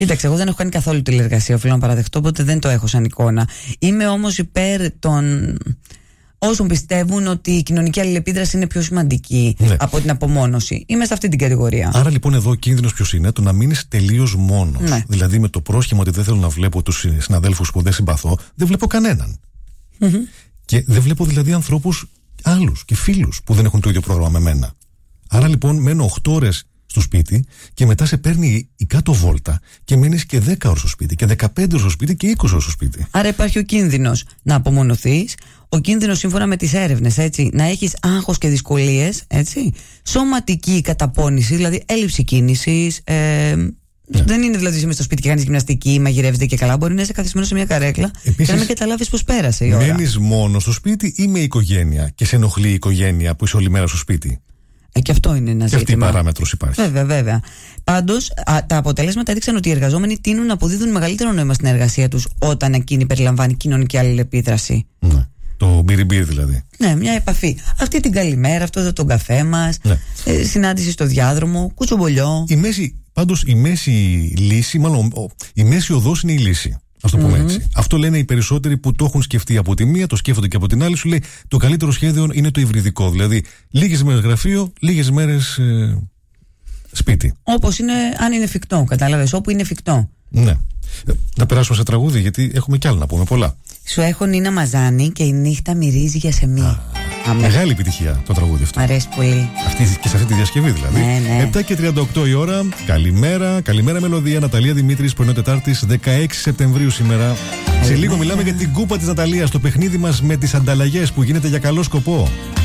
Κοίταξε, εγώ δεν έχω κάνει καθόλου τηλεργασία, οφείλω να παραδεχτώ, οπότε δεν το έχω σαν εικόνα. Είμαι όμως υπέρ των όσων πιστεύουν ότι η κοινωνική αλληλεπίδραση είναι πιο σημαντική από την απομόνωση. Είμαι σε αυτή την κατηγορία. Άρα λοιπόν εδώ ο κίνδυνος ποιος είναι? Το να μείνεις τελείως μόνος. Ναι. Δηλαδή με το πρόσχημα ότι δεν θέλω να βλέπω τους συναδέλφους που δεν συμπαθώ, δεν βλέπω κανέναν. Και δεν βλέπω δηλαδή ανθρώπους άλλους και φίλους που δεν έχουν το ίδιο πρόγραμμα με μένα. Άρα λοιπόν μένω 8 ώρες στο σπίτι και μετά σε παίρνει η κάτω βόλτα και μένεις και 10 ώρες στο σπίτι και 15 ώρες στο σπίτι και 20 ώρες στο σπίτι. Άρα υπάρχει ο κίνδυνος να απομονωθείς, ο κίνδυνος σύμφωνα με τις έρευνες, έτσι, να έχεις άγχος και δυσκολίες, έτσι, σωματική καταπώνηση, δηλαδή έλλειψη κίνησης. Δεν είναι δηλαδή είσαι στο σπίτι και κάνεις γυμναστική, μαγειρεύεσαι και καλά. Μπορεί να είσαι καθισμένος σε μια καρέκλα και να μην καταλάβεις πώς πέρασε η ώρα. Μένεις μόνο στο σπίτι ή με οικογένεια και σε ενοχλεί η οικογένεια που είσαι όλη μέρα στο σπίτι? Και αυτό είναι ένα ζήτημα. Και αυτή η παράμετρος υπάρχει. Βέβαια. Πάντως, τα αποτελέσματα έδειξαν ότι οι εργαζόμενοι τείνουν να αποδίδουν μεγαλύτερο νόημα στην εργασία τους όταν εκείνη περιλαμβάνει κοινωνική αλληλεπίδραση. Ναι. Το μπιριμπίρ δηλαδή. Ναι, μια επαφή. Αυτή την καλημέρα, αυτό εδώ τον καφέ μας, συνάντηση στο διάδρομο, κουτσομπολιό. Η μέση λύση, μάλλον η μέση οδός είναι η λύση. Ας το πούμε έτσι. Αυτό λένε οι περισσότεροι που το έχουν σκεφτεί από τη μία, το σκέφτονται και από την άλλη. Σου λέει το καλύτερο σχέδιο είναι το υβριδικό. Δηλαδή λίγες μέρες γραφείο, λίγες μέρες σπίτι. Όπως είναι, αν είναι εφικτό, κατάλαβες, όπου είναι εφικτό. Ναι. Να περάσουμε σε τραγούδι, γιατί έχουμε κι άλλα να πούμε πολλά. Σου έχω Νίνα Μαζάνη και η νύχτα μυρίζει για σεμί. Μεγάλη επιτυχία το τραγούδι αυτό. Μ' αρέσει πολύ. Και σε αυτή τη διασκευή δηλαδή. Ναι. 7 και 38 η ώρα. Καλημέρα μελωδία. Ναταλία Δημήτρης, πρωινό Τετάρτης, 16 Σεπτεμβρίου σήμερα. Σε λίγο μιλάμε για την κούπα της Ναταλίας, το παιχνίδι μας με τις ανταλλαγές που γίνεται για καλό σκοπό.